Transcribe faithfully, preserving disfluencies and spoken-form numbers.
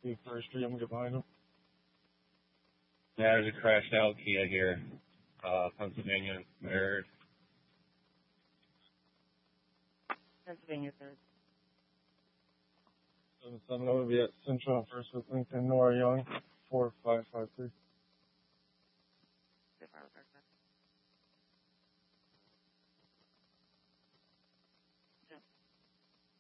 Be first street, I'm gonna get behind him. Yeah, there's a crashed out Kia here, uh, Pennsylvania third. Pennsylvania third. seven seven, I'm gonna be at Central on First with Lincoln, Nora Young, four five five three. Good fire, Rebecca.